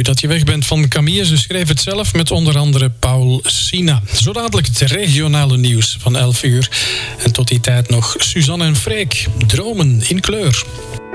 dat je weg bent van Camille. Ze schreef het zelf met onder andere Paul Sina. Zo dadelijk het regionale nieuws van 11 uur. En tot die tijd nog Suzanne en Freek. Dromen in kleur.